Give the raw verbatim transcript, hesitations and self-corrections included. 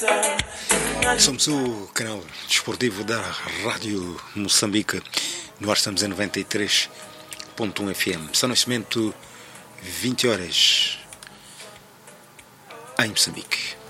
Somos o canal desportivo da Rádio Moçambique. No ar estamos em noventa e três ponto um F M. São neste momento vinte horas em Moçambique.